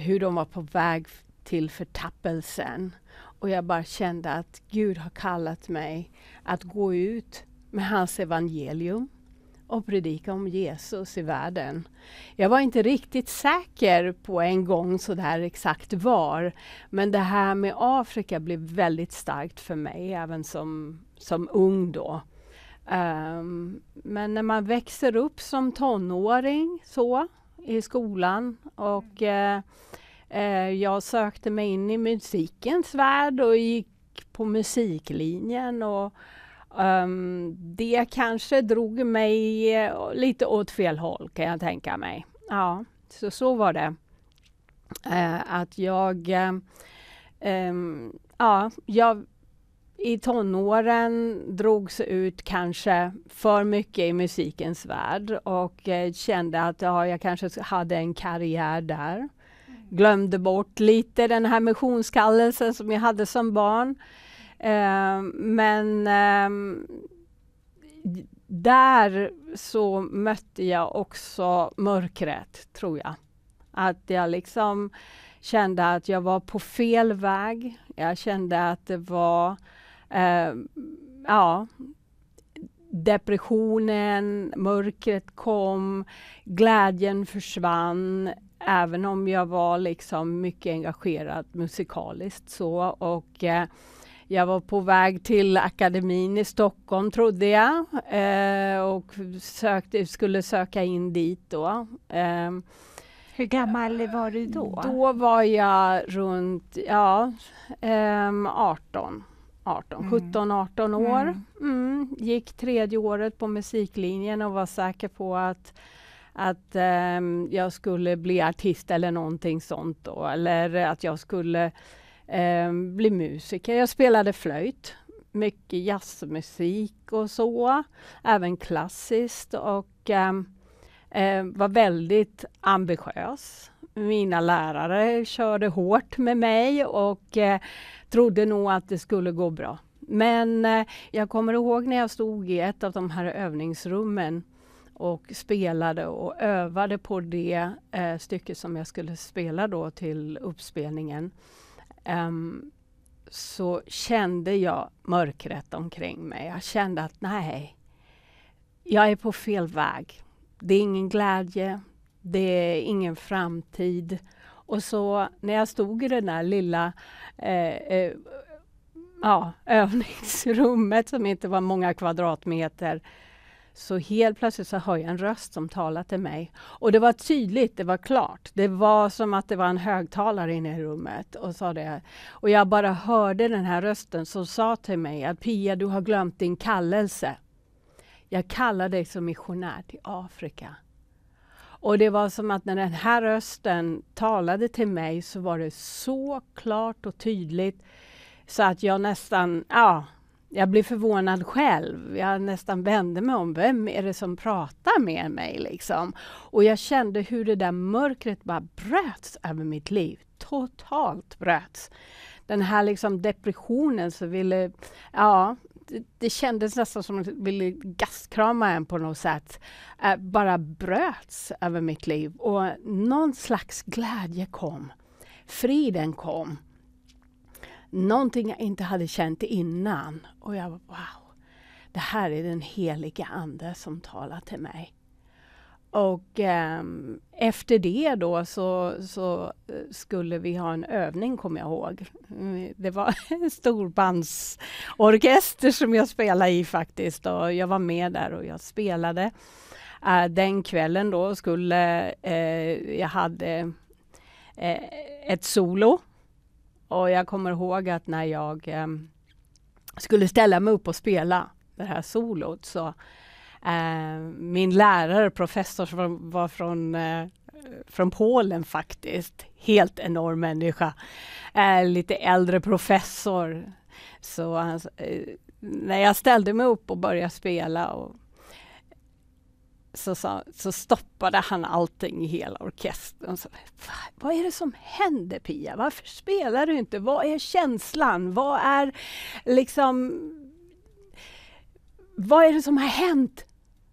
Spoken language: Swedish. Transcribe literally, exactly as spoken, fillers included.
hur de var på väg till förtappelsen. Och jag bara kände att Gud har kallat mig att gå ut med hans evangelium och predika om Jesus i världen. Jag var inte riktigt säker på en gång så där exakt var. Men det här med Afrika blev väldigt starkt för mig även som, som ung då. Um, men när man växer upp som tonåring så i skolan och uh, uh, jag sökte mig in i musikens värld och gick på musiklinjen och um, det kanske drog mig uh, lite åt fel håll kan jag tänka mig. Ja, så så var det. Uh, att jag uh, um, ja, jag i tonåren drogs ut kanske för mycket i musikens värld och eh, kände att ja, jag kanske hade en karriär där. Mm. Glömde bort lite den här missionskallelsen som jag hade som barn. Eh, men eh, där så mötte jag också mörkret, tror jag. Att jag liksom kände att jag var på fel väg. Jag kände att det var Uh, ja, depressionen, mörkret kom, glädjen försvann, även om jag var liksom mycket engagerad musikaliskt så och uh, jag var på väg till akademin i Stockholm trodde jag uh, och sökte, skulle söka in dit då. Uh, Hur gammal var du då? Då var jag runt ja, um, arton. arton, sjutton arton år. Mm. Mm, gick tredje året på musiklinjen och var säker på att, att um, jag skulle bli artist eller någonting sånt då. Eller att jag skulle um, bli musiker. Jag spelade flöjt. Mycket jazzmusik och så. Även klassiskt. Och um, um, var väldigt ambitiös. Mina lärare körde hårt med mig och uh, trodde nog att det skulle gå bra. Men eh, jag kommer ihåg när jag stod i ett av de här övningsrummen och spelade och övade på det eh, stycket som jag skulle spela då till uppspelningen. Um, så kände jag mörkret omkring mig. Jag kände att nej, jag är på fel väg. Det är ingen glädje, det är ingen framtid. Och så när jag stod i den där lilla eh, eh, ja, övningsrummet som inte var många kvadratmeter så helt plötsligt så hör jag en röst som talar till mig. Och det var tydligt, det var klart. Det var som att det var en högtalare inne i rummet. Och, sa det. Och jag bara hörde den här rösten som sa till mig att Pia, du har glömt din kallelse. Jag kallar dig som missionär till Afrika. Och det var som att när den här rösten talade till mig så var det så klart och tydligt så att jag nästan, ja, jag blev förvånad själv. Jag nästan vände mig om, vem är det som pratar med mig liksom? Och jag kände hur det där mörkret bara bröts över mitt liv. Totalt bröts. Den här liksom depressionen så ville, ja, det, det kändes nästan som att jag ville gaskrama en på något sätt. Äh, bara bröts över mitt liv. Och någon slags glädje kom. Friden kom. Någonting jag inte hade känt innan. Och jag var, wow. Det här är den heliga ande som talar till mig. Och eh, efter det då så, så skulle vi ha en övning, kommer jag ihåg. Det var en storbandsorkester som jag spelade i faktiskt. Och jag var med där och jag spelade. Uh, den kvällen då skulle uh, jag hade uh, ett solo. Och jag kommer ihåg att när jag um, skulle ställa mig upp och spela det här solot så Uh, min lärare, professor som var från, uh, från Polen faktiskt. Helt enorm människa. Uh, lite äldre professor. Så uh, när jag ställde mig upp och började spela och så, så, så stoppade han allting i hela orkestern. Och så, vad är det som händer, Pia? Varför spelar du inte? Vad är känslan? Vad är liksom... Vad är det som har hänt?